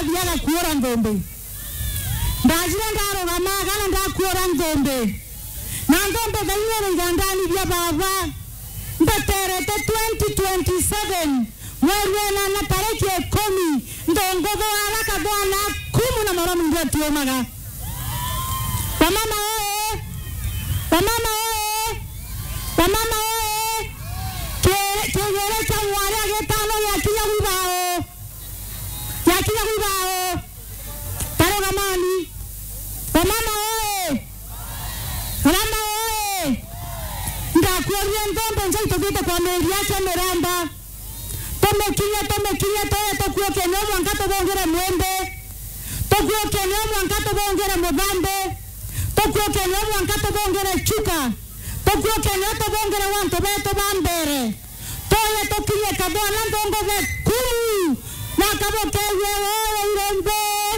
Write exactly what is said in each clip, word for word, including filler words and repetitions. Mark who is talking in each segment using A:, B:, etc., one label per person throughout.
A: diaga kuora ngombe ndajira ndaro gamaga na ndakuora ngombe na ngombe gainere ngandani bya baba ndaterete twenty twenty-seven mwena na tariki kumi ndongogo haraka bwana kumu na mara mungu atuomaga wamama oe wamama oe wamama oe ke ke cha mwari agetano ya kinya wibao ya kinya wibao taro gamani wamama oe wamama oe ndakuoria ngombe nje tokite kwa meri yake meramba tomekinya tomekinya toye tokuo kenyo mwangato bongera mwembe tokuo kenyo mwangato bongera mobambe tokuo kenyo mwangato bongera chuka tokuo kenyo to bongera wanto beto bambere toye tokinya kabona ndongo ve kulu na kabo kewe oye irembe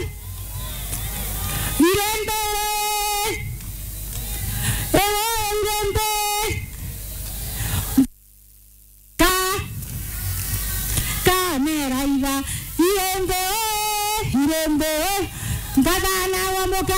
A: irembe ewe irembe mera iva irembe irembe ngabana wa moka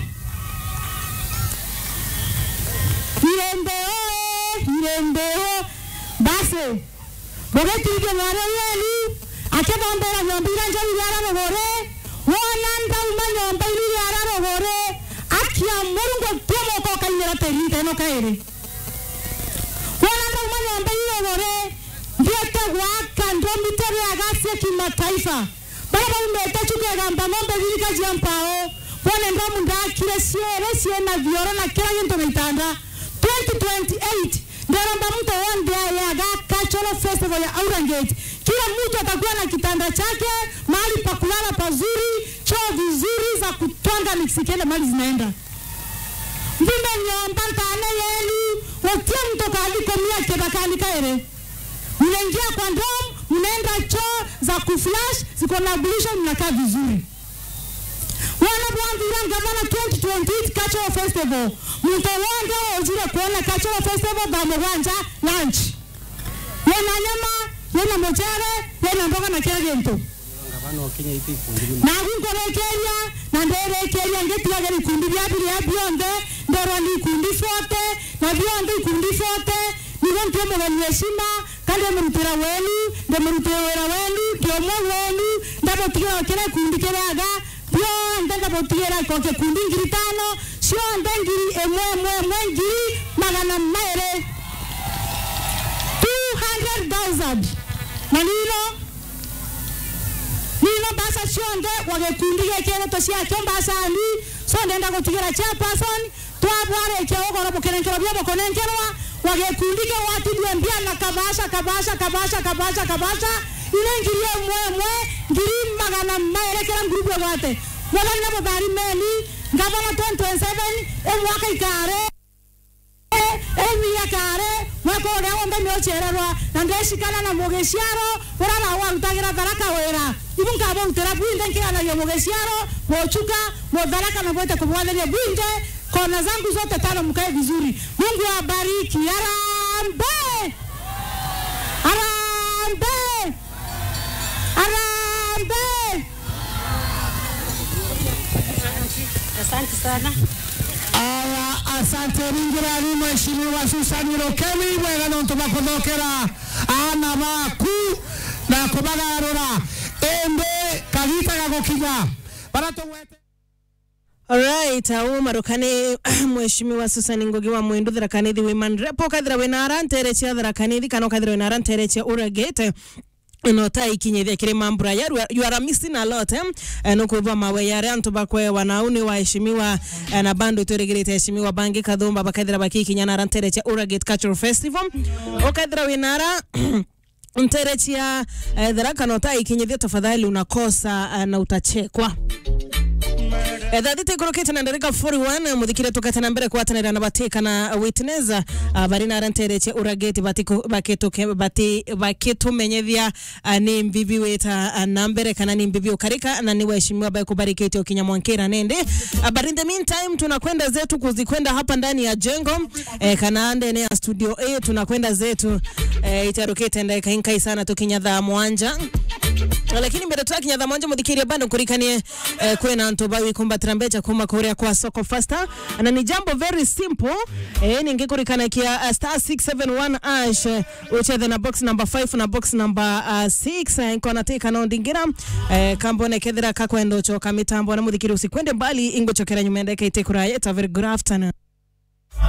A: irembe irembe base bogeti ke mara yeli akebambera nyombira njari yara bogore wona nda umanyomba iri yara bogore akia murungo tomo ko kainera terite no kaere wona nda umanyomba iri bogore ndiete waka ndo mitere agase kimataifa baba umete chuke gamba ngombe zilika jiampao wone ndo mundakire siere siena viora na kila yento naitanda twenty twenty-eight ndaramba mto one day ya cultural festival ya Aurangate kila mtu atakuwa na kitanda chake mahali pa kulala pazuri choo vizuri za kutwanga mixikele mali zinaenda mbimbe nyomba tane yelu wote mto kaliko mia kebakani kaere unaingia kwa ndom unaenda choo za kuflash ziko na ablution mnakaa vizuri wana bwandira ngabana twenty twenty-eight cultural festival mto wanga ojire kuona cultural festival ba mwanja lunch yana nyama yana mojare yana mboga na kila gento ngabana Kenya ipi kundi na ngoro Kenya na ndere Kenya ngetia gari kundi bya bya bionde ndoro ni kundi sote na bionde kundi sote ni wonto mo heshima kale mtira wenu ndio mtira wenu ndio mwa wenu ndabo tiyo kile kundi keraga bio ndabo tiyera kwa kundi ngiri tano sio ndengiri emwe emwe ngiri magana maere two hundred thousand manino nino basa sio nde wage kundi kekere to sia chomba sani so ndenda kutigera cha person twabware ke ogoro bokerenkero byo bokonenkerwa wage kundike watu ndiambia na kabasha kabasha kabasha kabasha kabasha ile ngirie mwe mwe ngiri magana maelekera grupu yote wala na bobari meli ngabana twenty twenty-seven e mwaka ikare e miya kare mwako ga ombe miochererwa na ndeshikana na mogesiaro ora na wa utagira baraka wera ibunga bo uterabu ndengira na mogesiaro bochuka modaraka na bote kubwadele bwinde kona zangu zote tano mkae vizuri. Mungu awabariki. Arambe! Arambe! Arambe! Asante sana.
B: Aya, asante ringira ni mheshimiwa Susan Rokemi mwega no tubakodokera ana baku na kubagarora embe kagita gagokinya barato wete.
C: Alright, au marokane mheshimiwa Susan Ngugi wa Mwindu Tharakanithi women repo kathira wina arantere cia Tharakanithi kana kathira wina arantere cia Aurangate no tai kinyithia kire mambura ya you are missing a lot eh no kuva mawe ya rantu bakwe wanauni wa heshimiwa na bando turegerete heshimiwa bangi kathumba bakathira bakikinya na arantere cia Aurangate Cultural Festival o kathira wina ara nterechia Tharaka no tai kinyithia tafadhali unakosa na utachekwa. Edha dite kurokete na ndarika forty-one muthikire tukatana mbere kwatanira na batika na witness barina arantereche Aurangate batiko baketoke bati bakitumenyethia ni mbibi weta na mbere kana ni mbibi ukarika na ni waheshimiwa bae kubarikete Okinyamwankera nende. But in the meantime tunakwenda zetu kuzikwenda hapa ndani ya jengo eh, kana ndani ya studio A tunakwenda zetu eh, itarokete ndai kainkai sana tukinyadha mwanja lakini mbere track nyatha mwanje muthikiria bando kurikanie eh, kwena ntoba wikumbatira mbecha kuma kuria kwa soko faster na ni jambo very simple eh, ningekurikana kia uh, star six seven one ash uh, uchethe na box number five na box number uh, six uh, nkona teka no ndingira eh, kambone kethira kakwendo choka mitambo na muthikiri usikwende mbali ingo chokera nyuma ndeka ite kuraya. Very good afternoon.